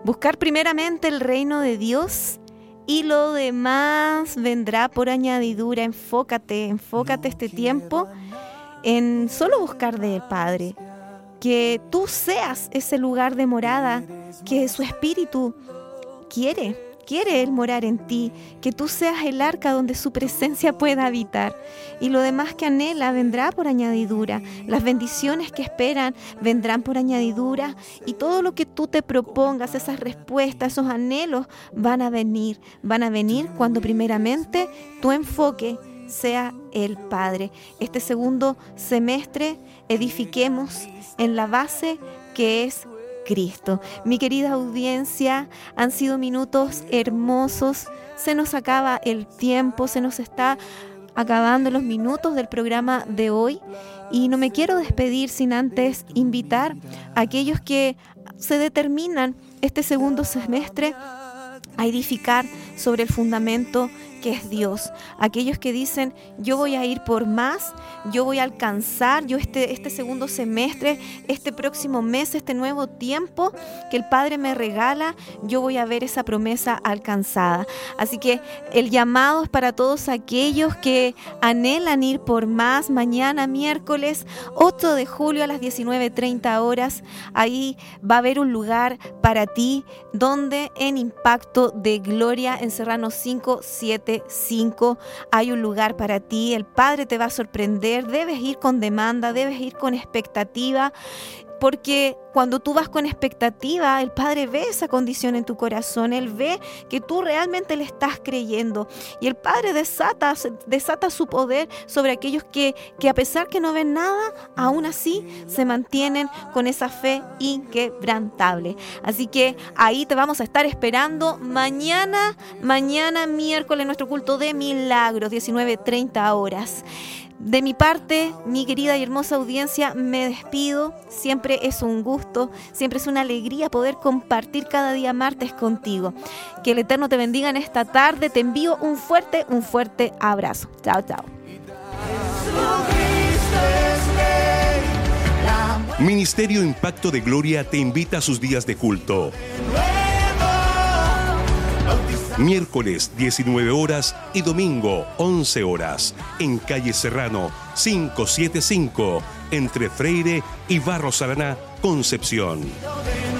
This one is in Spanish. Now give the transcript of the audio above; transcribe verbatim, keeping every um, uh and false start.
Buscar primeramente el reino de Dios y lo demás vendrá por añadidura. Enfócate, enfócate este tiempo en solo buscar del Padre. Que tú seas ese lugar de morada que su Espíritu quiere. Quiere Él morar en ti, que tú seas el arca donde su presencia pueda habitar. Y lo demás que anhela vendrá por añadidura. Las bendiciones que esperan vendrán por añadidura. Y todo lo que tú te propongas, esas respuestas, esos anhelos, van a venir. Van a venir cuando primeramente tu enfoque sea el Padre. Este segundo semestre edifiquemos en la base que es Cristo. Mi querida audiencia, han sido minutos hermosos. Se nos acaba el tiempo, se nos está acabando los minutos del programa de hoy y no me quiero despedir sin antes invitar a aquellos que se determinan este segundo semestre a edificar sobre el fundamento que es Dios. Aquellos que dicen, yo voy a ir por más, yo voy a alcanzar, yo este, este segundo semestre, este próximo mes, este nuevo tiempo que el Padre me regala, yo voy a ver esa promesa alcanzada. Así que el llamado es para todos aquellos que anhelan ir por más. Mañana, miércoles ocho de julio a las diecinueve treinta horas, ahí va a haber un lugar para ti, donde en Impacto de Gloria, en Serrano cinco siete cinco, hay un lugar para ti. El Padre te va a sorprender. Debes ir con demanda, debes ir con expectativa, porque cuando tú vas con expectativa, el Padre ve esa condición en tu corazón. Él ve que tú realmente le estás creyendo. Y el Padre desata, desata su poder sobre aquellos que, que a pesar que no ven nada, aún así se mantienen con esa fe inquebrantable. Así que ahí te vamos a estar esperando mañana, mañana miércoles, nuestro culto de milagros, diecinueve treinta horas. De mi parte, mi querida y hermosa audiencia, me despido. Siempre es un gusto, siempre es una alegría poder compartir cada día martes contigo. Que el Eterno te bendiga en esta tarde. Te envío un fuerte, un fuerte abrazo. Chao, chao. Ministerio Impacto de Gloria te invita a sus días de culto. Miércoles diecinueve horas y domingo once horas en calle Serrano quinientos setenta y cinco entre Freire y Barros Araná, Concepción.